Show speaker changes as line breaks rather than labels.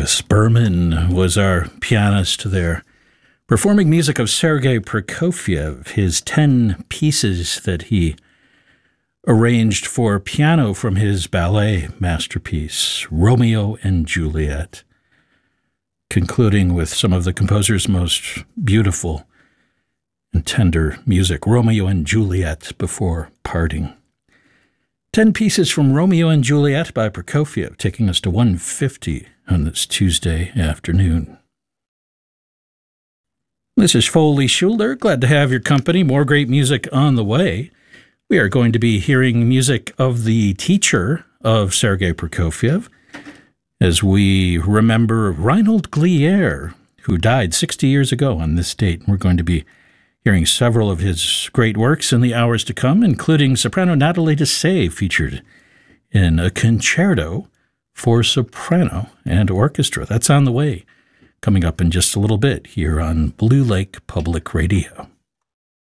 Boris Berman was our pianist there, performing music of Sergei Prokofiev, his 10 pieces that he arranged for piano from his ballet masterpiece, Romeo and Juliet, concluding with some of the composer's most beautiful and tender music, Romeo and Juliet before parting. 10 pieces from Romeo and Juliet by Prokofiev, taking us to 1:50 on this Tuesday afternoon. This is Foley Schuler. Glad to have your company. More great music on the way. We are going to be hearing music of the teacher of Sergei Prokofiev as we remember Reinhold Glier, who died 60 years ago on this date. We're going to be hearing several of his great works in the hours to come, including soprano Natalie Dessay, featured in a concerto for soprano and orchestra. That's on the way, coming up in just a little bit here on Blue Lake Public Radio.